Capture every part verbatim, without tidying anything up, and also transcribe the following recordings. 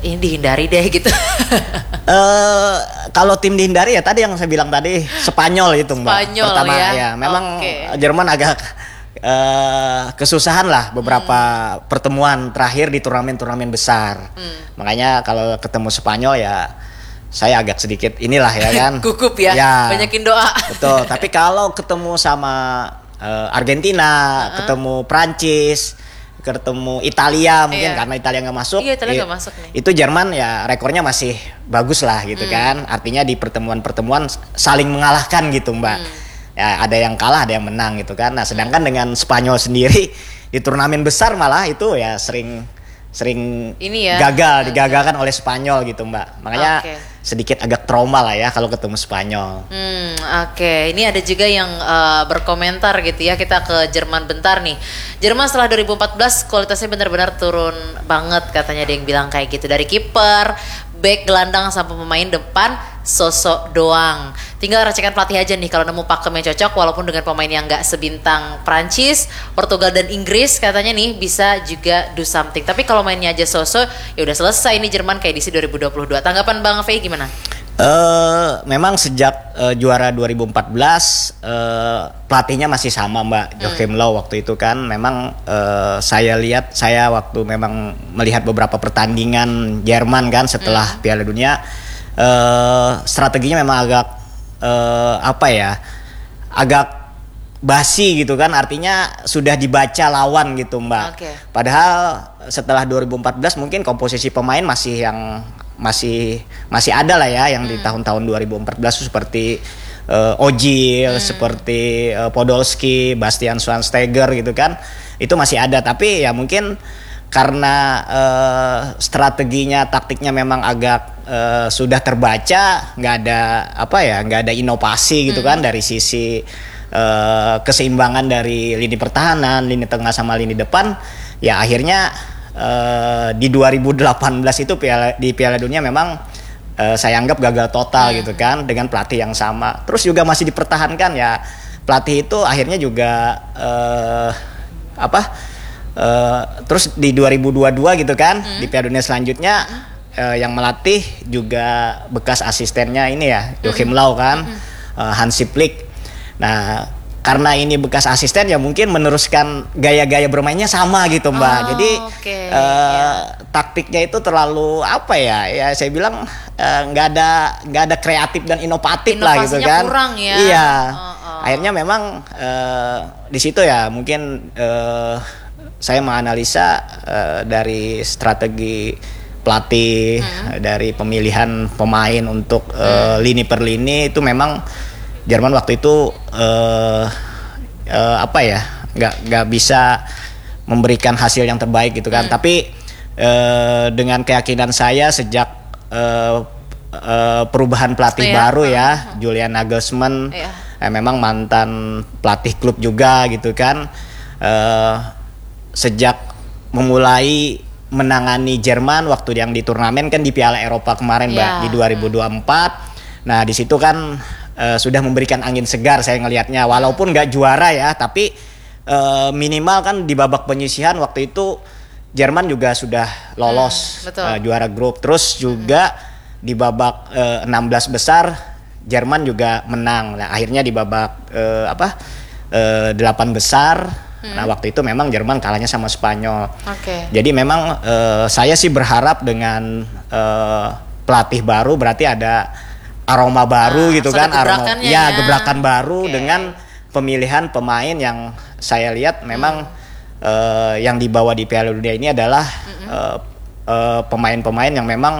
ini dihindari deh gitu. uh, kalau tim dihindari ya tadi yang saya bilang tadi Spanyol itu Mbak. Spanyol pertama ya, ya memang okay. Jerman agak Uh, kesusahan lah beberapa hmm. pertemuan terakhir di turnamen-turnamen besar. Hmm. Makanya kalau ketemu Spanyol ya saya agak sedikit inilah ya kan. Gugup ya, ya, banyakin doa. Betul, tapi kalau ketemu sama uh, Argentina, uh-huh. ketemu Prancis, ketemu Italia mungkin yeah. karena Italia nggak masuk. Iya, Italia nggak masuk nih. Itu Jerman ya rekornya masih bagus lah gitu hmm. kan. Artinya di pertemuan-pertemuan saling mengalahkan gitu Mbak. Hmm. Ya ada yang kalah, ada yang menang gitu kan. Nah, sedangkan dengan Spanyol sendiri di turnamen besar malah itu ya sering sering ini ya, gagal, digagalkan oleh Spanyol gitu Mbak. Makanya okay. sedikit agak trauma lah ya kalau ketemu Spanyol. Hmm, oke. Okay. Ini ada juga yang uh, berkomentar gitu ya. Kita ke Jerman bentar nih. Jerman setelah dua ribu empat belas kualitasnya benar-benar turun banget katanya, ada yang bilang kayak gitu. Dari kiper, back, gelandang sampai pemain depan sosok doang. Tinggal racikan pelatih aja nih kalau nemu pakem yang cocok, walaupun dengan pemain yang nggak sebintang Prancis, Portugal dan Inggris katanya nih bisa juga do something. Tapi kalau mainnya aja sosok ya udah selesai nih Jerman kayak edisi dua ribu dua puluh dua. Tanggapan Bang Fei gimana? Uh, memang sejak uh, juara dua ribu empat belas uh, pelatihnya masih sama Mbak, Joachim Löw waktu itu kan. Memang uh, saya lihat, saya waktu memang melihat beberapa pertandingan Jerman kan setelah hmm. Piala Dunia, uh, strateginya memang agak uh, apa ya, agak basi gitu kan, artinya sudah dibaca lawan gitu Mbak. Okay. Padahal setelah dua ribu empat belas mungkin komposisi pemain masih yang masih masih ada lah ya yang hmm. di tahun-tahun dua ribu empat belas seperti uh, Ozil, hmm. seperti uh, Podolski, Bastian Schweinsteiger gitu kan. Itu masih ada, tapi ya mungkin karena uh, strateginya, taktiknya memang agak uh, sudah terbaca, nggak ada apa ya, nggak ada inovasi gitu hmm. kan dari sisi uh, keseimbangan dari lini pertahanan, lini tengah sama lini depan. Ya akhirnya Uh, di dua ribu delapan belas itu piala, di Piala Dunia memang uh, saya anggap gagal total hmm. gitu kan, dengan pelatih yang sama. Terus juga masih dipertahankan ya, pelatih itu akhirnya juga uh, apa uh, terus di dua ribu dua puluh dua gitu kan, hmm. di Piala Dunia selanjutnya hmm. uh, yang melatih juga bekas asistennya ini ya, Joachim Löw kan, hmm. uh, Hansi Flick. Nah, karena ini bekas asisten ya mungkin meneruskan gaya-gaya bermainnya sama gitu Mbak. Oh, jadi okay. uh, yeah. taktiknya itu terlalu apa ya? Ya saya bilang nggak uh, ada nggak ada kreatif dan inovatif lah gitu kan. Kurang ya. Iya. Oh, oh. Akhirnya memang uh, di situ ya mungkin uh, saya menganalisa uh, dari strategi pelatih, hmm. dari pemilihan pemain untuk uh, hmm. lini per lini itu memang Jerman waktu itu uh, uh, apa ya, nggak nggak bisa memberikan hasil yang terbaik gitu kan. Hmm. Tapi uh, dengan keyakinan saya sejak uh, uh, perubahan pelatih yeah. baru ya, uh-huh. Julian Nagelsmann, yeah. eh, memang mantan pelatih klub juga gitu kan. Uh, sejak memulai menangani Jerman waktu yang di turnamen kan di Piala Eropa kemarin yeah. Mbak, di dua ribu dua puluh empat. Nah di situ kan Uh, sudah memberikan angin segar saya ngelihatnya, walaupun nggak juara ya, tapi uh, minimal kan di babak penyisihan waktu itu Jerman juga sudah lolos hmm, uh, juara grup. Terus juga hmm. di babak uh, enam belas besar Jerman juga menang. Nah, akhirnya di babak uh, apa uh, delapan besar hmm. nah waktu itu memang Jerman kalahnya sama Spanyol. Okay. Jadi memang uh, saya sih berharap dengan uh, pelatih baru berarti ada aroma baru nah, gitu kan, aroma ya, ya gebrakan baru okay. dengan pemilihan pemain yang saya lihat memang hmm. uh, yang dibawa di Piala Dunia ini adalah hmm. uh, uh, pemain-pemain yang memang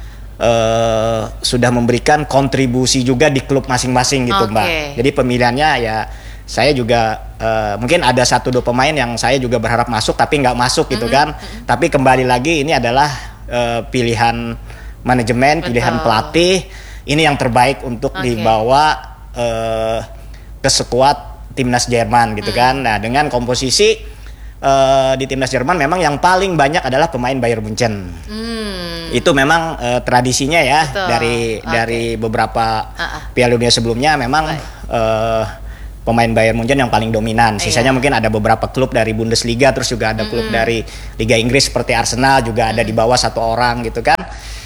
uh, sudah memberikan kontribusi juga di klub masing-masing gitu okay. Mbak. Jadi pemilihannya ya saya juga uh, mungkin ada satu dua pemain yang saya juga berharap masuk tapi nggak masuk gitu hmm. kan. Hmm. Tapi kembali lagi ini adalah uh, pilihan manajemen, betul. Pilihan pelatih. Ini yang terbaik untuk okay. dibawa uh, ke skuad timnas Jerman gitu hmm. kan. Nah dengan komposisi uh, di timnas Jerman memang yang paling banyak adalah pemain Bayern Munchen. Hmm. Itu memang uh, tradisinya ya. Betul. dari okay. dari beberapa uh-uh. Piala Dunia sebelumnya memang uh, pemain Bayern Munchen yang paling dominan. Sisanya yeah. mungkin ada beberapa klub dari Bundesliga, terus juga ada klub mm-hmm. dari Liga Inggris seperti Arsenal juga mm-hmm. ada di bawah satu orang gitu kan.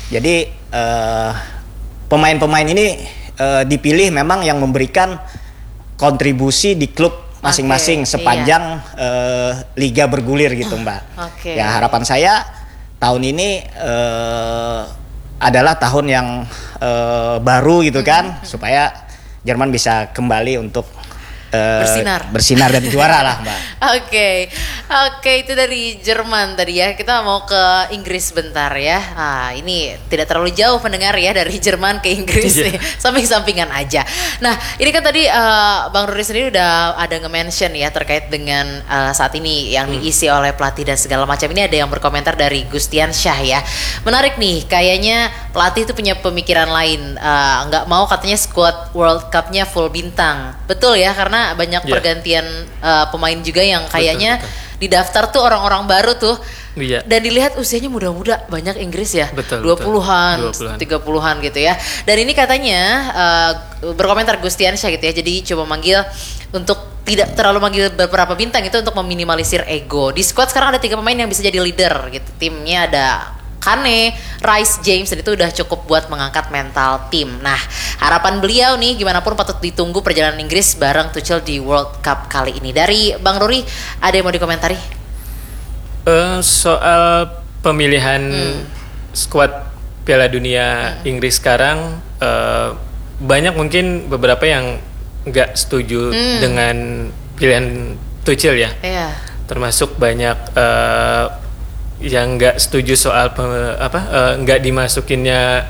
Jadi uh, pemain-pemain ini uh, dipilih memang yang memberikan kontribusi di klub masing-masing okay, sepanjang iya. uh, liga bergulir gitu Mbak. Okay. Ya harapan saya tahun ini uh, adalah tahun yang uh, baru gitu kan, mm-hmm. supaya Jerman bisa kembali untuk Uh, bersinar bersinar dan juara lah Mbak. Oke, okay. oke okay, itu dari Jerman tadi ya. Kita mau ke Inggris bentar ya. Ah ini tidak terlalu jauh pendengar ya dari Jerman ke Inggris nih, samping-sampingan aja. Nah ini kan tadi uh, Bang Ruri sendiri udah ada nge-mention ya terkait dengan uh, saat ini yang hmm. diisi oleh pelatih dan segala macam. Ini ada yang berkomentar dari Gustian Syah ya. Menarik nih, kayaknya pelatih itu punya pemikiran lain. Uh, nggak mau katanya squad World Cup-nya full bintang. Betul ya, karena banyak yeah. pergantian uh, pemain juga yang kayaknya betul, betul. Didaftar tuh orang-orang baru tuh yeah. dan dilihat usianya muda-muda, banyak Inggris ya, betul, dua puluhan, tiga puluhan gitu ya. Dan ini katanya uh, berkomentar Gustiansyah gitu ya, jadi coba manggil untuk tidak terlalu manggil beberapa bintang itu untuk meminimalisir ego. Di squad sekarang ada tiga pemain yang bisa jadi leader gitu, timnya ada Kane, Rice, James, dan itu udah cukup buat mengangkat mental tim. Nah, harapan beliau nih gimana pun patut ditunggu perjalanan Inggris bareng Tuchel di World Cup kali ini. Dari Bang Ruri, ada yang mau dikomentari? Uh, soal pemilihan hmm. skuad Piala Dunia hmm. Inggris sekarang, uh, banyak mungkin beberapa yang nggak setuju hmm. dengan pilihan Tuchel ya. Yeah. Termasuk banyak Uh, yang nggak setuju soal pe, apa nggak uh, dimasukinnya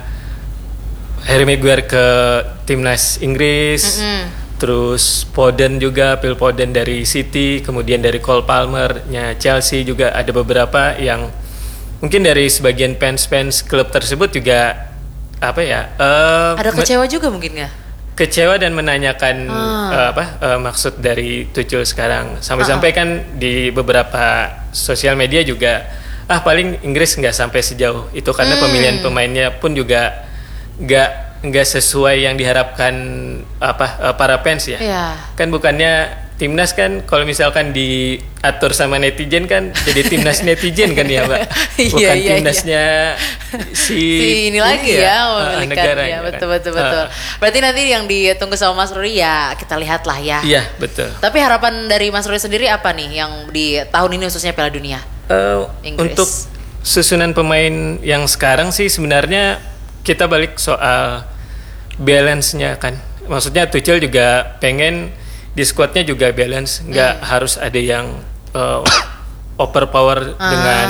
Harry Maguire ke timnas Inggris, mm-hmm. terus Foden juga, Phil Foden dari City, kemudian dari Cole Palmer-nya Chelsea juga ada beberapa yang mungkin dari sebagian fans-fans klub tersebut juga apa ya? Uh, ada kecewa me- juga mungkin nggak? Kecewa dan menanyakan ah. uh, apa uh, maksud dari Tuchel sekarang. Sampai-sampai ah. kan di beberapa sosial media juga ah paling Inggris nggak sampai sejauh itu karena hmm. pemilihan pemainnya pun juga nggak nggak sesuai yang diharapkan apa uh, para fans ya. Yeah. Kan bukannya timnas kan kalau misalkan diatur sama netizen kan jadi timnas netizen kan ya Mbak, bukan yeah, yeah, timnasnya yeah. si, si ini lagi ya, ya negara ya betul betul betul. Uh. Berarti nanti yang ditunggu sama Mas Ruri ya kita lihat lah ya. Iya betul. Tapi harapan dari Mas Ruri sendiri apa nih yang di tahun ini khususnya Piala Dunia? Uh, untuk susunan pemain yang sekarang sih sebenarnya kita balik soal balance-nya kan. Maksudnya Tuchel juga pengen di squadnya juga balance, nggak hmm. harus ada yang uh, overpower ah. dengan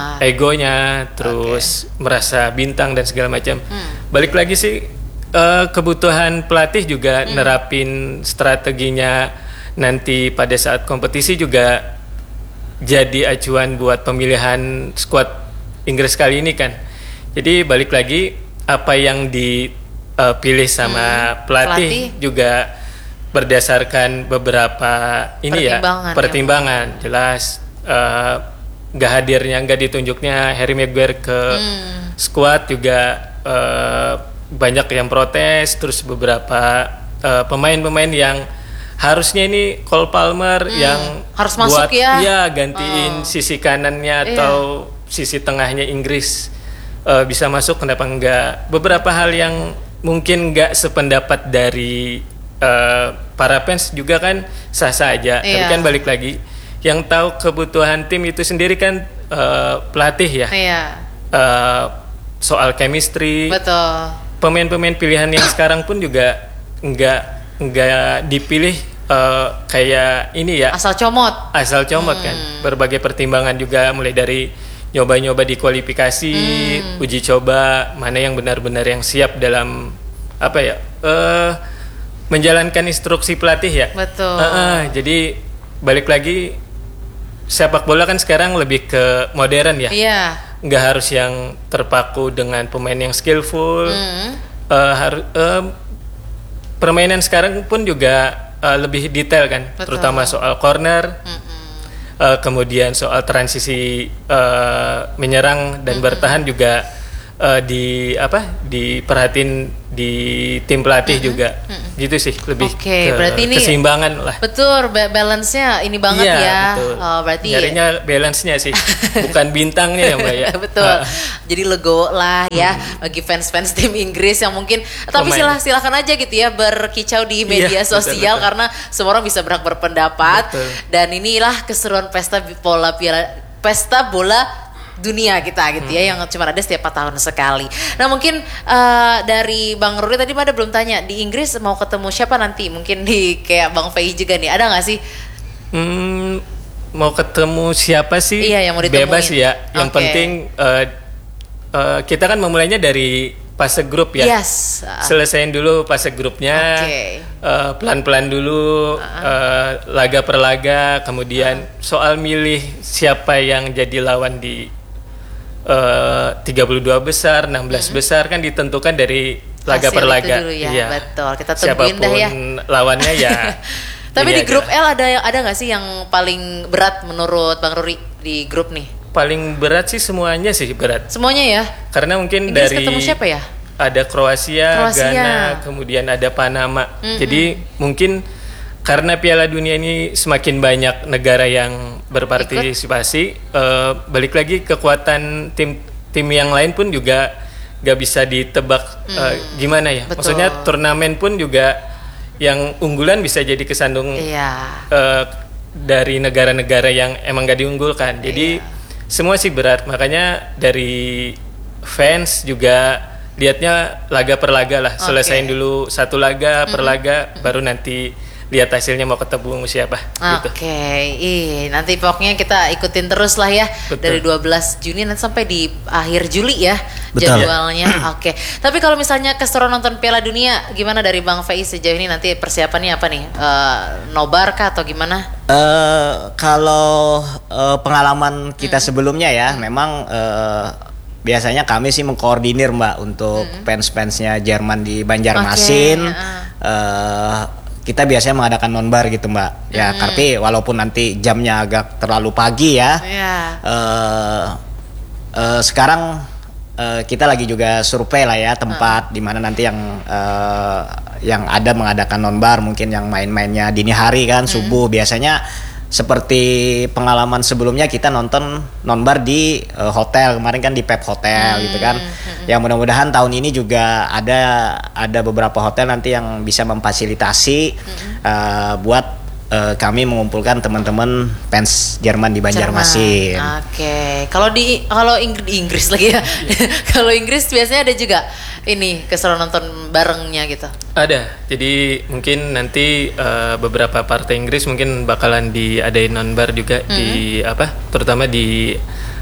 egonya, terus okay. merasa bintang dan segala macam. Hmm. Balik lagi sih uh, kebutuhan pelatih juga hmm. nerapin strateginya nanti pada saat kompetisi juga jadi acuan buat pemilihan skuad Inggris kali ini kan. Jadi balik lagi apa yang dipilih sama hmm, pelatih, pelatih juga berdasarkan beberapa ini ya pertimbangan ya. Jelas uh, gak hadirnya gak ditunjuknya Harry Maguire ke hmm. skuad juga uh, banyak yang protes, terus beberapa uh, pemain-pemain yang harusnya ini Cole Palmer hmm, yang harus buat, masuk ya, ya gantiin oh. sisi kanannya atau yeah. sisi tengahnya Inggris uh, bisa masuk, kenapa enggak? Beberapa hal yang mungkin enggak sependapat dari uh, para fans juga kan sah-sah aja, yeah. tapi kan balik lagi yang tahu kebutuhan tim itu sendiri kan uh, pelatih ya, yeah. uh, soal chemistry. Betul. Pemain-pemain pilihan yang sekarang pun juga enggak nggak dipilih uh, kayak ini ya asal comot asal comot hmm. kan, berbagai pertimbangan juga mulai dari nyoba-nyoba di kualifikasi, hmm. uji coba mana yang benar-benar yang siap dalam apa ya uh, menjalankan instruksi pelatih ya. Betul. Uh, uh, jadi balik lagi sepak bola kan sekarang lebih ke modern ya. Iya. Nggak harus yang terpaku dengan pemain yang skillful. Hmm. Uh, harus uh, permainan sekarang pun juga uh, lebih detail kan. Betul. Terutama soal corner, uh, kemudian soal transisi uh, menyerang dan mm-hmm. bertahan juga uh, di apa diperhatiin di tim pelatih mm-hmm. juga mm-hmm. gitu sih lebih okay, ke berarti ini keseimbangan lah. Betul, balance-nya ini banget iya, ya. Betul. Oh, berarti nyarinya balance-nya sih, bukan bintangnya ya Mbak ya. Betul. Uh. Jadi legowo lah ya hmm. bagi fans-fans tim Inggris yang mungkin tapi silah, silakan aja gitu ya berkicau di media iya, sosial betul, betul. Karena semua orang bisa berhak berpendapat betul. Dan inilah keseruan pesta bola piala pesta bola dunia kita gitu ya hmm. yang cuma ada setiap empat tahun sekali. Nah mungkin uh, dari Bang Ruri tadi pada belum tanya di Inggris mau ketemu siapa nanti, mungkin di kayak Bang Fei juga nih, ada nggak sih? Hmm, mau ketemu siapa sih? Iya yang mau ditemuin. Bebas ya. Yang okay. penting uh, uh, kita kan memulainya dari fase grup ya. Yes. Selesaiin dulu fase grupnya. Okay. Uh, pelan-pelan dulu uh-huh. uh, laga per laga. Kemudian uh-huh. soal milih siapa yang jadi lawan di Uh, tiga puluh dua besar, enam belas mm-hmm. besar kan ditentukan dari laga hasil per laga. Dulu ya, iya. Betul. Kita tungguin dah ya. Lawannya ya. Tapi di grup L ada ada nggak sih yang paling berat menurut Bang Ruri di grup nih? Paling berat sih semuanya sih berat. Semuanya ya? Karena mungkin Inggris dari ketemu siapa ya? Ada Kroasia, Kroasia. Ghana, kemudian ada Panama. Mm-hmm. Jadi mungkin karena Piala Dunia ini semakin banyak negara yang berpartisipasi, uh, balik lagi kekuatan tim tim yang lain pun juga gak bisa ditebak hmm. uh, gimana ya. Betul. Maksudnya turnamen pun juga yang unggulan bisa jadi kesandung iya. uh, dari negara-negara yang emang gak diunggulkan. Jadi iya. semua sih berat. Makanya dari fans juga lihatnya laga per laga lah. Okay. Selesaiin dulu satu laga per mm-hmm. laga, mm-hmm. baru nanti lihat hasilnya mau ketemu siapa. Oke, okay. Ih, nanti pokoknya kita ikutin terus lah ya. Betul. Dari dua belas Juni nanti sampai di akhir Juli ya. Betul. Jadwalnya. Ya. Oke. Okay. Tapi kalau misalnya keseruan nonton Piala Dunia, gimana dari Bang Faiz sejauh ini nanti persiapannya apa nih? Uh, nobar kah atau gimana? Uh, kalau uh, pengalaman kita hmm. sebelumnya ya, hmm. memang uh, biasanya kami sih mengkoordinir Mbak untuk hmm. fans-fansnya Jerman di Banjarmasin. Okay, ya. uh, kita biasanya mengadakan nonbar gitu Mbak ya, hmm. tapi walaupun nanti jamnya agak terlalu pagi ya, yeah. uh, uh, sekarang uh, kita lagi juga survei lah ya tempat hmm. di mana nanti yang uh, yang ada mengadakan nonbar, mungkin yang main-mainnya dini hari kan, hmm. subuh. Biasanya seperti pengalaman sebelumnya kita nonton nonbar di uh, hotel kemarin kan, di Pep Hotel hmm. gitu kan. Hmm. Ya mudah-mudahan tahun ini juga ada ada beberapa hotel nanti yang bisa memfasilitasi hmm. uh, buat uh, kami mengumpulkan teman-teman fans Jerman di Banjarmasin. Oke, okay. Kalau di kalau Ing- di Inggris lagi ya. Kalau Inggris biasanya ada juga ini keseruan nonton barengnya gitu. Ada. Jadi mungkin nanti uh, beberapa partai Inggris mungkin bakalan diadain nonbar juga mm-hmm. di apa? Terutama di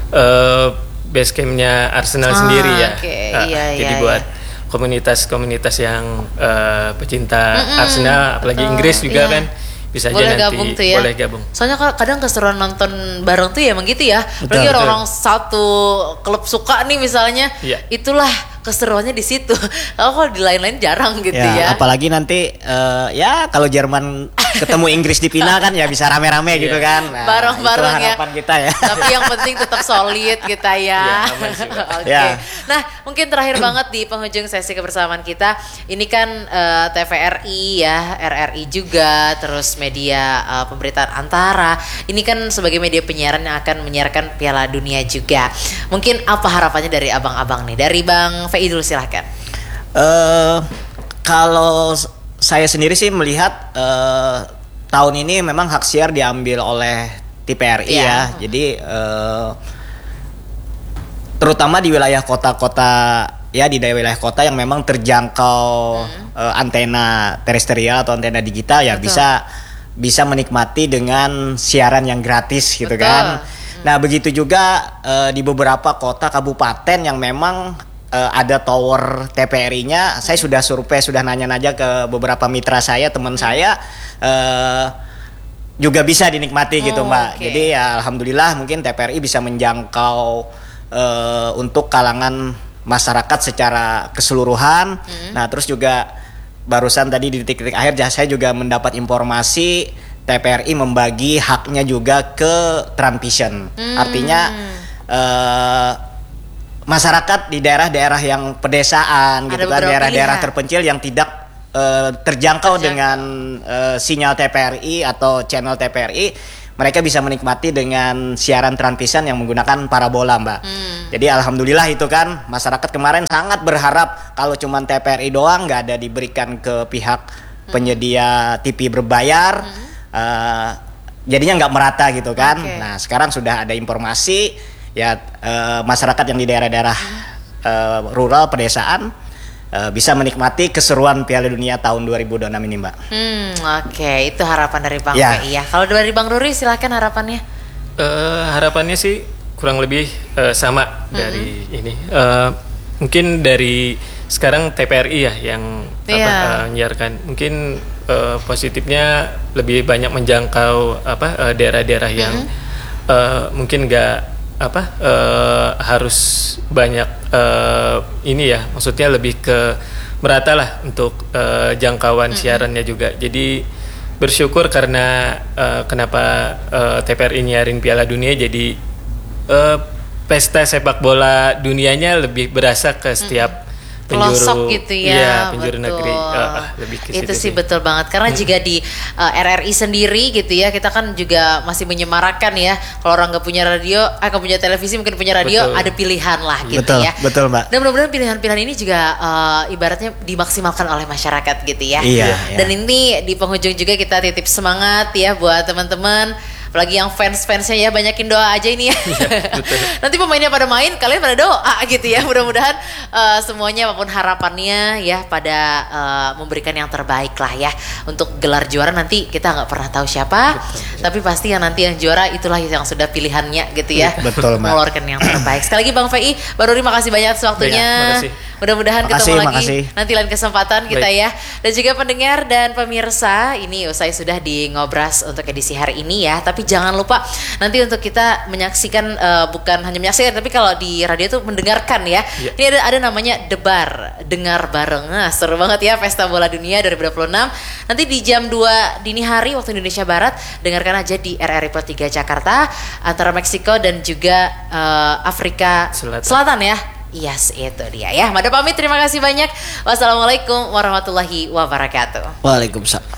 uh, base campnya Arsenal ah, sendiri ya. Okay. Uh, iya, jadi iya, buat iya. komunitas-komunitas yang uh, pecinta mm-hmm. Arsenal, apalagi Betul. Inggris juga iya. kan. Bisa boleh aja nanti gabung tuh ya. Boleh gabung. Soalnya kadang keseruan nonton bareng tuh ya emang gitu ya. Apalagi orang-orang satu klub suka nih misalnya. Iya. Itulah keseruannya di situ. Kalau kalau di lain-lain jarang gitu ya. ya. Apalagi nanti uh, ya kalau Jerman ketemu Inggris di final kan ya bisa rame-rame gitu kan. Nah, bareng-bareng ya. Harapan kita ya. Tapi yang penting tetap solid kita ya. ya Oke. Okay. Ya. Nah, mungkin terakhir banget di penghujung sesi kebersamaan kita, ini kan uh, T V R I ya, R R I juga, terus media uh, pemberitaan Antara. Ini kan sebagai media penyiaran yang akan menyiarkan Piala Dunia juga. Mungkin apa harapannya dari abang-abang nih? Dari Bang Fei dulu silahkan. Uh, kalau saya sendiri sih melihat uh, tahun ini memang hak siar diambil oleh T V R I yeah. ya. Jadi uh, terutama di wilayah kota-kota ya, di daerah wilayah kota yang memang terjangkau hmm. uh, antena terestrial atau antena digital ya. Betul. bisa bisa menikmati dengan siaran yang gratis gitu. Betul. Kan. Hmm. Nah, begitu juga uh, di beberapa kota kabupaten yang memang uh, ada tower T V R I-nya. Saya sudah survei, sudah nanya-nanya ke beberapa mitra saya, teman hmm. saya uh, juga bisa dinikmati oh, gitu Mbak. Okay. Jadi ya alhamdulillah mungkin T V R I bisa menjangkau uh, untuk kalangan masyarakat secara keseluruhan. Hmm. Nah, terus juga barusan tadi di detik-detik akhir saya juga mendapat informasi T V R I membagi haknya juga ke Transvision. Hmm. Artinya uh, masyarakat di daerah-daerah yang pedesaan gitu kan, daerah-daerah terpencil yang tidak uh, terjangkau, terjangkau dengan uh, sinyal T P R I atau channel T P R I, mereka bisa menikmati dengan siaran transvision yang menggunakan parabola, Mbak. Hmm. Jadi alhamdulillah itu kan, masyarakat kemarin sangat berharap kalau cuma T P R I doang, nggak ada diberikan ke pihak penyedia T V berbayar, hmm. uh, jadinya nggak merata gitu kan. Okay. Nah sekarang sudah ada informasi ya, uh, masyarakat yang di daerah-daerah uh, rural pedesaan uh, bisa menikmati keseruan Piala Dunia tahun dua ribu dua puluh enam ini, Mbak. Hmm, oke, okay. Itu harapan dari Bang ya. P I ya. Kalau dari Bang Ruri silakan harapannya. Uh, harapannya sih kurang lebih uh, sama mm-hmm. dari ini. Uh, mungkin dari sekarang T P R I ya yang yeah. apa uh, menyiarkan. Mungkin uh, positifnya lebih banyak menjangkau apa uh, daerah-daerah yang mm-hmm. uh, mungkin nggak apa uh, harus banyak uh, ini ya, maksudnya lebih ke merata lah untuk uh, jangkauan mm-hmm. siarannya juga. Jadi bersyukur karena uh, kenapa uh, T P R I nyiarin Piala Dunia, jadi uh, pesta sepak bola dunianya lebih berasa ke setiap mm-hmm. pelosok gitu ya, iya, penjuru betul. Negeri uh, lebih ke itu sih betul banget karena hmm. juga di uh, R R I sendiri gitu ya, kita kan juga masih menyemarakan ya, kalau orang nggak punya radio, ah nggak punya televisi, mungkin punya radio, betul. Ada pilihan lah gitu betul, ya. Betul, Mbak. Dan mudah-mudahan pilihan-pilihan ini juga uh, ibaratnya dimaksimalkan oleh masyarakat gitu ya. Iya. Dan iya. Ini di penghujung juga kita titip semangat ya buat teman-teman. Apalagi yang fans-fansnya ya, banyakin doa aja ini ya. Ya nanti pemainnya pada main, kalian pada doa gitu ya. Mudah-mudahan uh, semuanya apapun harapannya ya pada uh, memberikan yang terbaik lah ya. Untuk gelar juara nanti kita nggak pernah tahu siapa, betul, tapi pasti yang nanti yang juara itulah yang sudah pilihannya gitu ya. Betul, Mbak. Mengeluarkan yang terbaik. Sekali lagi Bang P I, Bang Ruri makasih banyak atas waktunya. Ya, mudah-mudahan ketemu lagi makasih. Nanti lain kesempatan kita baik. Ya. Dan juga pendengar dan pemirsa, ini usai sudah di Ngobras untuk edisi hari ini ya. Tapi jangan lupa nanti untuk kita menyaksikan, uh, bukan hanya menyaksikan, tapi kalau di radio tuh mendengarkan ya. Ya. Ini ada ada namanya Debar, dengar bareng. Nah, seru banget ya Pesta Bola Dunia dua ribu dua puluh enam. Nanti di jam dua dini hari waktu Indonesia Barat, dengarkan aja di R R I Pro tiga Jakarta antara Meksiko dan juga uh, Afrika Selatan, Selatan ya. Yes, itu dia ya. Mada pamit, terima kasih banyak. Wassalamualaikum warahmatullahi wabarakatuh. Waalaikumsalam.